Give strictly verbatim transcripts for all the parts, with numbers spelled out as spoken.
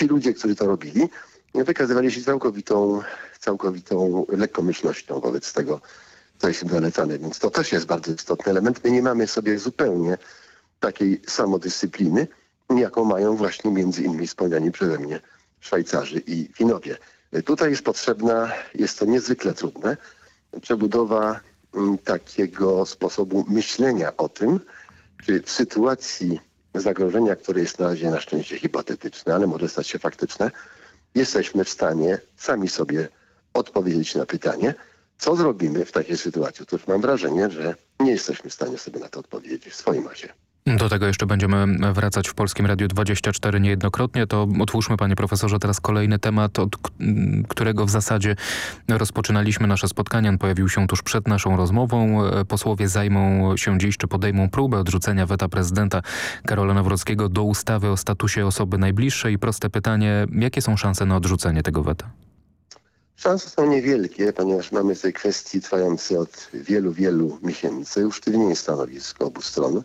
ci ludzie, którzy to robili, wykazywali się całkowitą, całkowitą lekkomyślnością wobec tego, co jest im zalecane. Więc to też jest bardzo istotny element. My nie mamy sobie zupełnie takiej samodyscypliny, jaką mają właśnie między innymi wspomniani przeze mnie Szwajcarzy i Finowie. Tutaj jest potrzebna, jest to niezwykle trudne, przebudowa m, takiego sposobu myślenia o tym, czy w sytuacji zagrożenia, które jest na razie na szczęście hipotetyczne, ale może stać się faktyczne, jesteśmy w stanie sami sobie odpowiedzieć na pytanie, co zrobimy w takiej sytuacji. Otóż mam wrażenie, że nie jesteśmy w stanie sobie na to odpowiedzieć w swoim masie. Do tego jeszcze będziemy wracać w Polskim Radiu dwadzieścia cztery niejednokrotnie. To otwórzmy, panie profesorze, teraz kolejny temat, od którego w zasadzie rozpoczynaliśmy nasze spotkanie. On pojawił się tuż przed naszą rozmową. Posłowie zajmą się dziś, czy podejmą próbę odrzucenia weta prezydenta Karola Nawrockiego do ustawy o statusie osoby najbliższej. Proste pytanie, jakie są szanse na odrzucenie tego weta? Szanse są niewielkie, ponieważ mamy w tej kwestii trwające od wielu, wielu miesięcy usztywnienie stanowisk obu stron.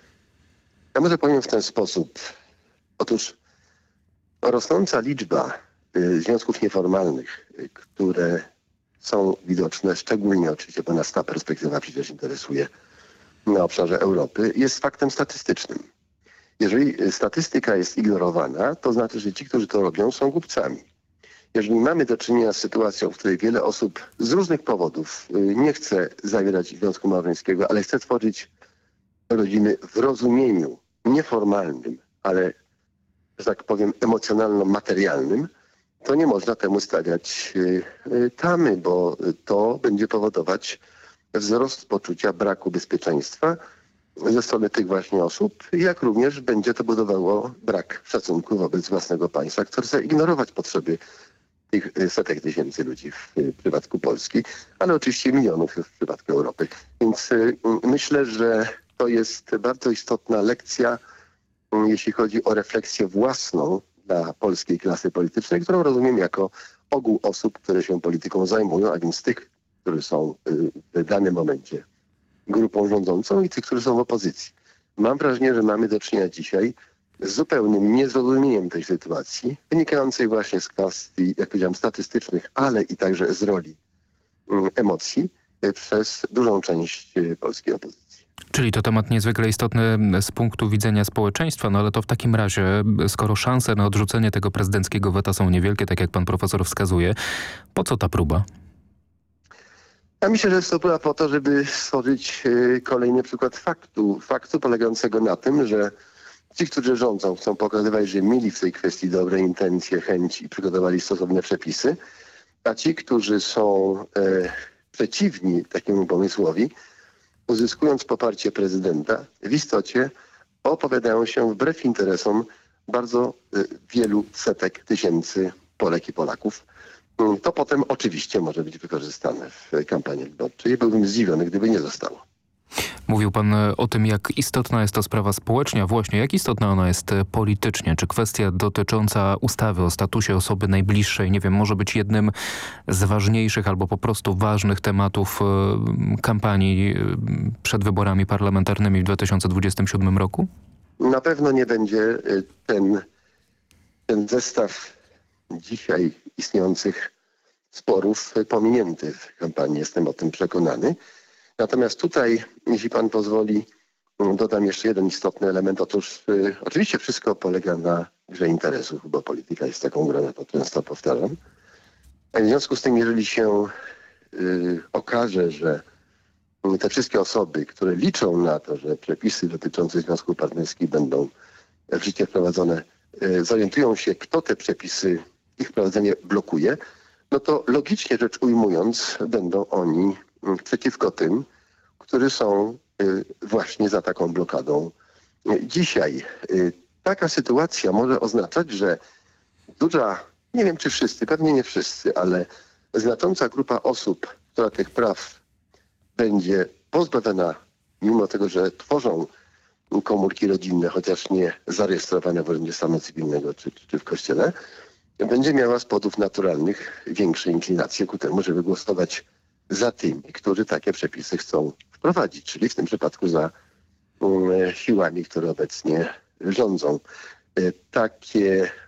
Ja może powiem w ten sposób. Otóż rosnąca liczba y, związków nieformalnych, y, które są widoczne, szczególnie oczywiście, bo nas ta perspektywa przecież interesuje na obszarze Europy, jest faktem statystycznym. Jeżeli statystyka jest ignorowana, to znaczy, że ci, którzy to robią, są głupcami. Jeżeli mamy do czynienia z sytuacją, w której wiele osób z różnych powodów y, nie chce zawierać związku małżeńskiego, ale chce tworzyć rodziny w rozumieniu nieformalnym, ale, że tak powiem, emocjonalno-materialnym, to nie można temu stawiać y, y, tamy, bo to będzie powodować wzrost poczucia braku bezpieczeństwa ze strony tych właśnie osób, jak również będzie to budowało brak szacunku wobec własnego państwa, które chce ignorować potrzeby tych setek tysięcy ludzi w przypadku Polski, ale oczywiście milionów w przypadku Europy. Więc y, myślę, że to jest bardzo istotna lekcja, jeśli chodzi o refleksję własną dla polskiej klasy politycznej, którą rozumiem jako ogół osób, które się polityką zajmują, a więc tych, którzy są w danym momencie grupą rządzącą i tych, którzy są w opozycji. Mam wrażenie, że mamy do czynienia dzisiaj z zupełnym niezrozumieniem tej sytuacji, wynikającej właśnie z kwestii, jak powiedziałem, statystycznych, ale i także z roli emocji przez dużą część polskiej opozycji. Czyli to temat niezwykle istotny z punktu widzenia społeczeństwa, no ale to w takim razie, skoro szanse na odrzucenie tego prezydenckiego weta są niewielkie, tak jak pan profesor wskazuje, po co ta próba? Ja myślę, że jest to próba po to, żeby stworzyć kolejny przykład faktu. Faktu polegającego na tym, że ci, którzy rządzą, chcą pokazywać, że mieli w tej kwestii dobre intencje, chęć i przygotowali stosowne przepisy, a ci, którzy są e, przeciwni takiemu pomysłowi, uzyskując poparcie prezydenta, w istocie opowiadają się wbrew interesom bardzo y, wielu setek tysięcy Polek i Polaków. Y, to potem oczywiście może być wykorzystane w kampanii wyborczej. Byłbym zdziwiony, gdyby nie zostało. Mówił pan o tym, jak istotna jest to sprawa społecznie, a właśnie jak istotna ona jest politycznie. Czy kwestia dotycząca ustawy o statusie osoby najbliższej, nie wiem, może być jednym z ważniejszych albo po prostu ważnych tematów kampanii przed wyborami parlamentarnymi w dwa tysiące dwudziestym siódmym roku? Na pewno nie będzie ten, ten zestaw dzisiaj istniejących sporów pominięty w kampanii. Jestem o tym przekonany. Natomiast tutaj, jeśli pan pozwoli, dodam jeszcze jeden istotny element. Otóż y, oczywiście wszystko polega na grze interesów, bo polityka jest taką grą, ja to często powtarzam. W związku z tym, jeżeli się y, okaże, że te wszystkie osoby, które liczą na to, że przepisy dotyczące związków partnerskich będą w życie wprowadzone, y, zorientują się, kto te przepisy, ich wprowadzenie blokuje, no to logicznie rzecz ujmując, będą oni przeciwko tym, którzy są właśnie za taką blokadą. Dzisiaj taka sytuacja może oznaczać, że duża, nie wiem czy wszyscy, pewnie nie wszyscy, ale znacząca grupa osób, która tych praw będzie pozbawiona, mimo tego, że tworzą komórki rodzinne, chociaż nie zarejestrowane w urzędzie stanu cywilnego czy, czy w kościele, będzie miała z powodów naturalnych większe inclinacje ku temu, żeby głosować za tymi, którzy takie przepisy chcą wprowadzić, czyli w tym przypadku za um, siłami, które obecnie rządzą. E, takie